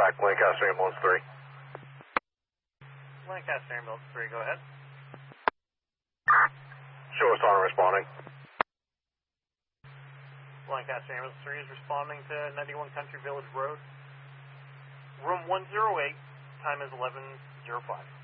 back, Lancaster Ambulance 3. Lancaster Ambulance 3, go ahead. Show us on responding. Lancaster Ambulance 3 is responding to 91 Country Village Road. Room 108, time is 11:05.